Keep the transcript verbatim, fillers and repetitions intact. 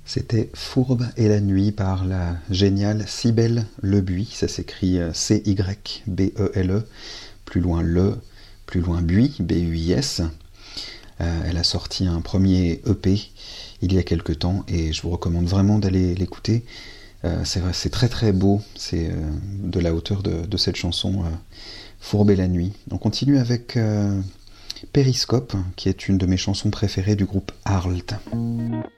C'était Fourbe et la nuit par la géniale Cybèle Lebuy, ça s'écrit C Y B E L E, plus loin le, plus loin Buis, B U I S. Euh, elle a sorti un premier E P il y a quelque temps et je vous recommande vraiment d'aller l'écouter. Euh, c'est vrai, c'est très très beau, c'est euh, de la hauteur de, de cette chanson euh, Fourbe et la nuit. On continue avec euh, Périscope, qui est une de mes chansons préférées du groupe Arlt.